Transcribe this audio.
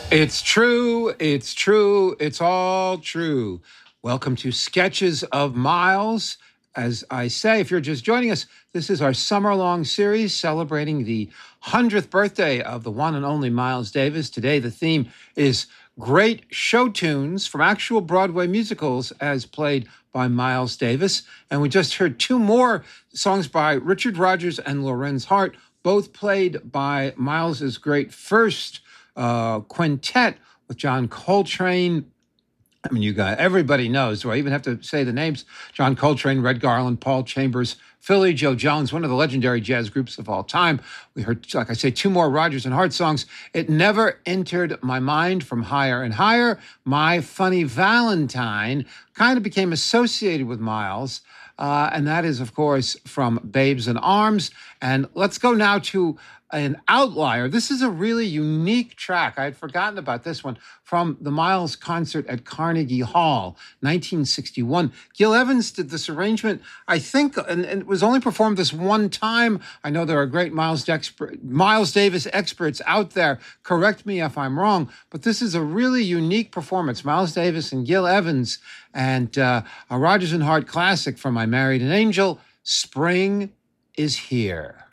It's true. It's true. It's all true. Welcome to Sketches of Miles. As I say, if you're just joining us, this is our summer long series celebrating the 100th birthday of the one and only Miles Davis. Today, the theme is great show tunes from actual Broadway musicals as played by Miles Davis. And we just heard two more songs by Richard Rodgers and Lorenz Hart, both played by Miles's great first quintet with John Coltrane. I mean, everybody knows. Do I even have to say the names? John Coltrane, Red Garland, Paul Chambers, Philly Joe Jones, one of the legendary jazz groups of all time. We heard, like I say, two more Rodgers and Hart songs. It Never Entered My Mind from Higher and Higher. My Funny Valentine kind of became associated with Miles. And that is, of course, from Babes in Arms. And let's go now to an outlier. This is a really unique track. I had forgotten about this one from the Miles concert at Carnegie Hall, 1961. Gil Evans did this arrangement, I think, and it was only performed this one time. I know there are great Miles Davis experts out there. Correct me if I'm wrong, but this is a really unique performance. Miles Davis and Gil Evans, and a Rodgers and Hart classic from I Married an Angel, Spring is Here.